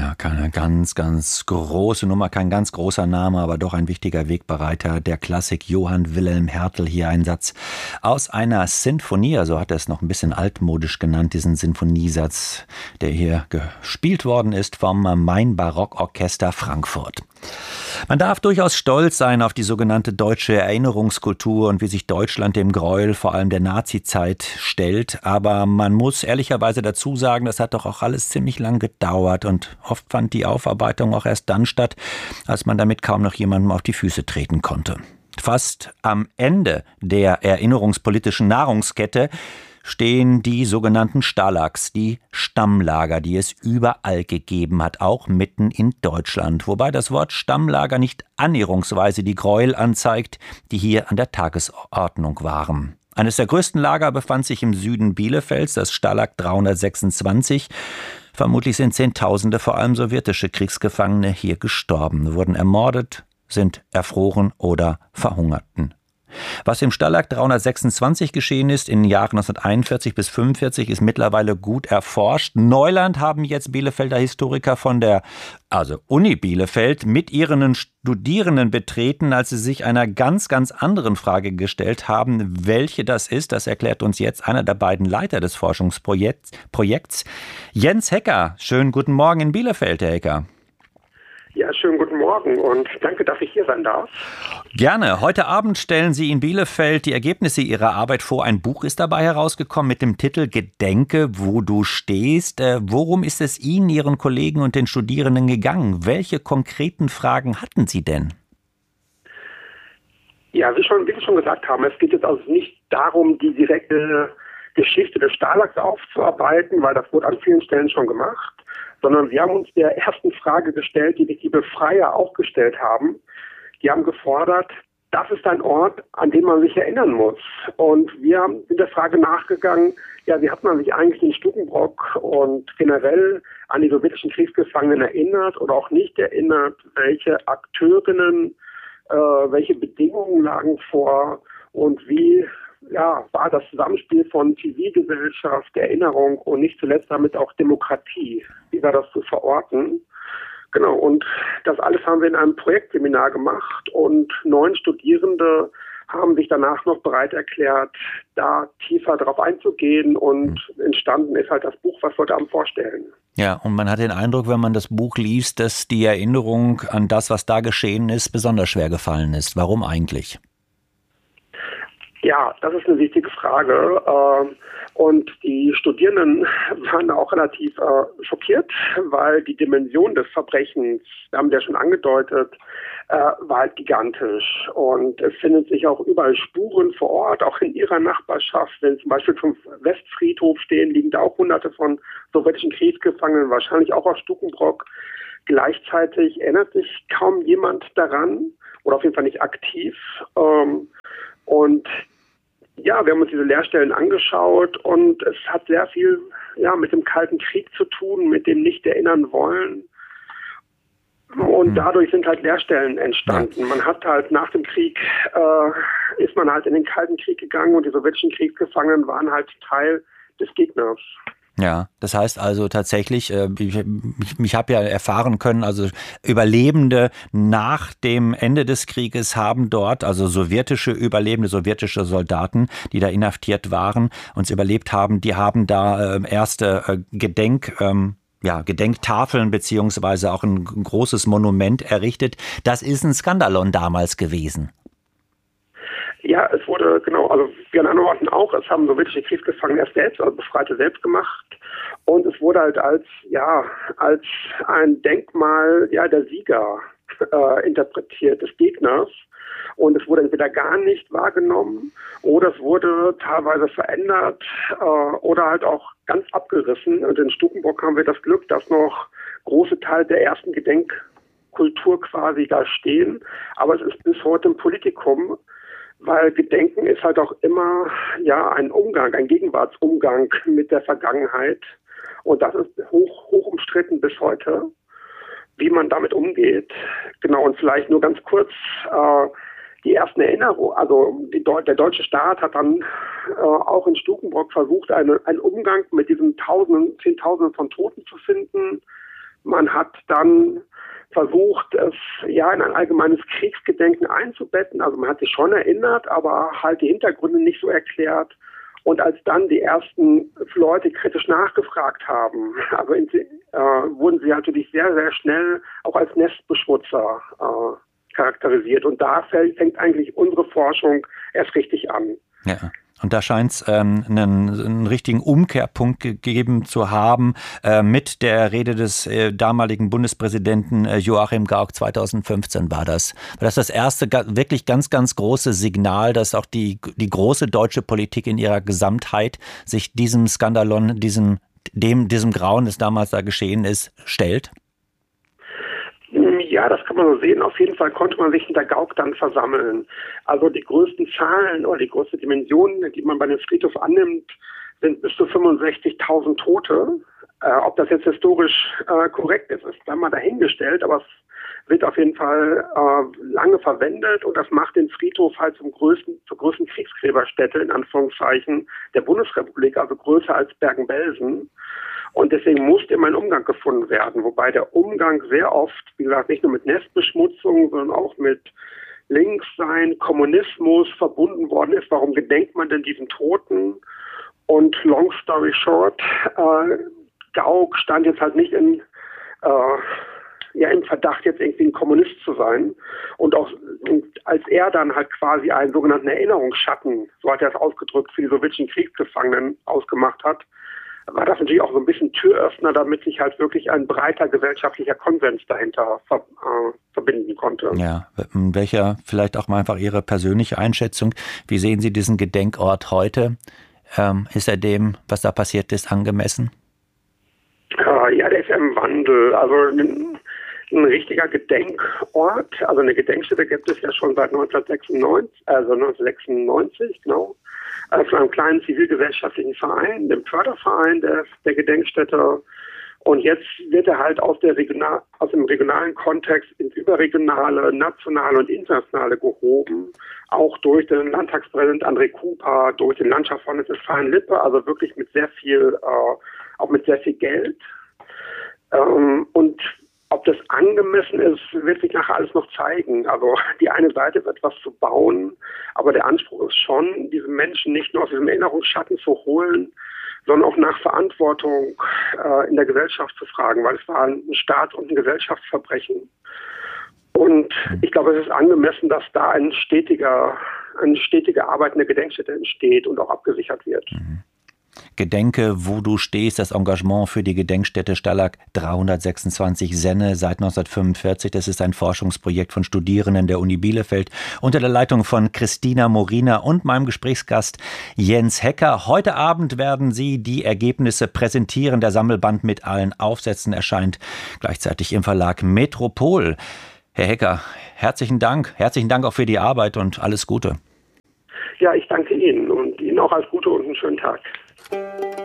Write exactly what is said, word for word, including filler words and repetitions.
Ja, keine ganz, ganz große Nummer, kein ganz großer Name, aber doch ein wichtiger Wegbereiter der Klassik. Johann Wilhelm Hertel, hier ein Satz aus einer Sinfonie, so hat er es noch ein bisschen altmodisch genannt, diesen Sinfoniesatz, der hier gespielt worden ist vom Main-Barock-Orchester Frankfurt. Man darf durchaus stolz sein auf die sogenannte deutsche Erinnerungskultur und wie sich Deutschland dem Gräuel vor allem der Nazizeit stellt. Aber man muss ehrlicherweise dazu sagen, das hat doch auch alles ziemlich lang gedauert und oft fand die Aufarbeitung auch erst dann statt, als man damit kaum noch jemandem auf die Füße treten konnte. Fast am Ende der erinnerungspolitischen Nahrungskette stehen die sogenannten Stalags, die Stammlager, die es überall gegeben hat, auch mitten in Deutschland. Wobei das Wort Stammlager nicht annäherungsweise die Gräuel anzeigt, die hier an der Tagesordnung waren. Eines der größten Lager befand sich im Süden Bielefelds, das Stalag dreihundertsechsundzwanzig. Vermutlich sind Zehntausende, vor allem sowjetische Kriegsgefangene, hier gestorben, wurden ermordet, sind erfroren oder verhungerten. Was im Stalag dreihundertsechsundzwanzig geschehen ist, in den Jahren neunzehnhunderteinundvierzig bis fünfundvierzig, ist mittlerweile gut erforscht. Neuland haben jetzt Bielefelder Historiker von der also Uni Bielefeld mit ihren Studierenden betreten, als sie sich einer ganz, ganz anderen Frage gestellt haben. Welche das ist, das erklärt uns jetzt einer der beiden Leiter des Forschungsprojekts, Projekts, Jens Hecker. Schönen guten Morgen in Bielefeld, Herr Hecker. Ja, schönen guten Morgen und danke, dass ich hier sein darf. Gerne. Heute Abend stellen Sie in Bielefeld die Ergebnisse Ihrer Arbeit vor. Ein Buch ist dabei herausgekommen mit dem Titel Gedenke, wo du stehst. Äh, worum ist es Ihnen, Ihren Kollegen und den Studierenden gegangen? Welche konkreten Fragen hatten Sie denn? Ja, wie, schon, wie wir schon gesagt haben, es geht jetzt also nicht darum, die direkte Geschichte des Stalags aufzuarbeiten, weil das wurde an vielen Stellen schon gemacht, sondern wir haben uns der ersten Frage gestellt, die die Befreier auch gestellt haben. Die haben gefordert, das ist ein Ort, an den man sich erinnern muss. Und wir sind der Frage nachgegangen, ja, wie hat man sich eigentlich in Stukenbrock und generell an die sowjetischen Kriegsgefangenen erinnert oder auch nicht erinnert? Welche Akteurinnen, äh, welche Bedingungen lagen vor und wie ja, war das Zusammenspiel von Zivilgesellschaft, Erinnerung und nicht zuletzt damit auch Demokratie. Wie war das zu verorten? Genau, und das alles haben wir in einem Projektseminar gemacht und neun Studierende haben sich danach noch bereit erklärt, da tiefer drauf einzugehen und entstanden ist halt das Buch, was wir heute Abend vorstellen. Ja, und man hat den Eindruck, wenn man das Buch liest, dass die Erinnerung an das, was da geschehen ist, besonders schwer gefallen ist. Warum eigentlich? Ja, das ist eine wichtige Frage. Und die Studierenden waren auch relativ schockiert, weil die Dimension des Verbrechens, wir haben ja schon angedeutet, war halt gigantisch. Und es finden sich auch überall Spuren vor Ort, auch in ihrer Nachbarschaft. Wenn Sie zum Beispiel zum Westfriedhof stehen, liegen da auch hunderte von sowjetischen Kriegsgefangenen, wahrscheinlich auch aus Stukenbrock. Gleichzeitig erinnert sich kaum jemand daran oder auf jeden Fall nicht aktiv. Und ja, wir haben uns diese Leerstellen angeschaut und es hat sehr viel ja, mit dem Kalten Krieg zu tun, mit dem Nicht-Erinnern wollen. Und dadurch sind halt Leerstellen entstanden. Man hat halt nach dem Krieg, äh, ist man halt in den Kalten Krieg gegangen und die sowjetischen Kriegsgefangenen waren halt Teil des Gegners. Ja, das heißt also tatsächlich, äh, ich, ich, ich habe ja erfahren können, also Überlebende nach dem Ende des Krieges haben dort, also sowjetische Überlebende, sowjetische Soldaten, die da inhaftiert waren, uns überlebt haben, die haben da äh, erste äh, Gedenk, ähm, ja, Gedenktafeln beziehungsweise auch ein großes Monument errichtet. Das ist ein Skandalon damals gewesen. Ja, es wurde, genau, also wie an anderen Orten auch, es haben sowjetische Kriegsgefangene erst selbst, also Befreite selbst gemacht. Und es wurde halt als, ja, als ein Denkmal, ja, der Sieger äh, interpretiert, des Gegners. Und es wurde entweder gar nicht wahrgenommen oder es wurde teilweise verändert äh, oder halt auch ganz abgerissen. Und in Stukenbrock haben wir das Glück, dass noch große Teile der ersten Gedenkkultur quasi da stehen. Aber es ist bis heute ein Politikum, weil Gedenken ist halt auch immer ja ein Umgang, ein Gegenwartsumgang mit der Vergangenheit. Und das ist hoch, hoch umstritten bis heute, wie man damit umgeht. Genau, und vielleicht nur ganz kurz, äh, die ersten Erinnerungen, also die Deu- der deutsche Staat hat dann äh, auch in Stukenbrock versucht, eine, einen Umgang mit diesen Tausenden, Zehntausenden von Toten zu finden. Man hat dann versucht, es ja in ein allgemeines Kriegsgedenken einzubetten. Also man hat sich schon erinnert, aber halt die Hintergründe nicht so erklärt. Und als dann die ersten Leute kritisch nachgefragt haben, also in, äh, wurden sie natürlich sehr, sehr schnell auch als Nestbeschmutzer äh, charakterisiert. Und da fängt eigentlich unsere Forschung erst richtig an. Ja. Und da scheint es ähm, einen, einen richtigen Umkehrpunkt gegeben zu haben äh, mit der Rede des äh, damaligen Bundespräsidenten äh, Joachim Gauck. zweitausendfünfzehn war das. War das das erste ga- wirklich ganz, ganz große Signal, dass auch die, die große deutsche Politik in ihrer Gesamtheit sich diesem Skandalon, diesem, dem, diesem Grauen, das damals da geschehen ist, stellt? Ja, das kann man so sehen. Auf jeden Fall konnte man sich hinter Gauck dann versammeln. Also die größten Zahlen oder die größte Dimension, die man bei dem Friedhof annimmt, sind bis zu fünfundsechzigtausend Tote. Äh, ob das jetzt historisch äh, korrekt ist, ist dann mal dahingestellt, aber es wird auf jeden Fall äh, lange verwendet und das macht den Friedhof halt zum größten, zur größten Kriegsgräberstätte, in Anführungszeichen, der Bundesrepublik, also größer als Bergen-Belsen. Und deswegen musste immer ein Umgang gefunden werden, wobei der Umgang sehr oft, wie gesagt, nicht nur mit Nestbeschmutzung, sondern auch mit Linkssein, Kommunismus verbunden worden ist. Warum gedenkt man denn diesen Toten? Und long story short, äh, Gauck stand jetzt halt nicht in, äh, ja, im Verdacht, jetzt irgendwie ein Kommunist zu sein. Und auch und als er dann halt quasi einen sogenannten Erinnerungsschatten, so hat er es ausgedrückt, für die sowjetischen Kriegsgefangenen ausgemacht hat, war das natürlich auch so ein bisschen Türöffner, damit sich halt wirklich ein breiter gesellschaftlicher Konsens dahinter ver, äh, verbinden konnte. Ja, welcher vielleicht auch mal einfach Ihre persönliche Einschätzung? Wie sehen Sie diesen Gedenkort heute? Ähm, ist er dem, was da passiert ist, angemessen? Äh, ja, der ist ja im Wandel. Also ein, ein richtiger Gedenkort, also eine Gedenkstätte gibt es ja schon seit neunzehnhundertsechsundneunzig, also neunzehnhundertsechsundneunzig, genau. Von einem kleinen zivilgesellschaftlichen Verein, dem Förderverein der, der Gedenkstätte. Und jetzt wird er halt aus, der Regional, aus dem regionalen Kontext ins überregionale, nationale und internationale gehoben. Auch durch den Landtagspräsident André Kuper, durch den Landschaftsfonds Westfalen-Lippe, also wirklich mit sehr viel, äh, auch mit sehr viel Geld. Ähm, und ob das angemessen ist, wird sich nachher alles noch zeigen. Also die eine Seite wird was zu bauen, aber der Anspruch ist schon, diese Menschen nicht nur aus diesem Erinnerungsschatten zu holen, sondern auch nach Verantwortung äh, in der Gesellschaft zu fragen, weil es war ein Staats- und ein Gesellschaftsverbrechen. Und ich glaube, es ist angemessen, dass da ein stetiger, eine stetige Arbeit in der Gedenkstätte entsteht und auch abgesichert wird. Mhm. Gedenke, wo du stehst, das Engagement für die Gedenkstätte Stalag dreihundertsechsundzwanzig Senne seit neunzehnhundertfünfundvierzig. Das ist ein Forschungsprojekt von Studierenden der Uni Bielefeld unter der Leitung von Christina Morina und meinem Gesprächsgast Jens Hecker. Heute Abend werden sie die Ergebnisse präsentieren. Der Sammelband mit allen Aufsätzen erscheint gleichzeitig im Verlag Metropol. Herr Hecker, herzlichen Dank. Herzlichen Dank auch für die Arbeit und alles Gute. Ja, ich danke Ihnen und Ihnen auch alles Gute und einen schönen Tag.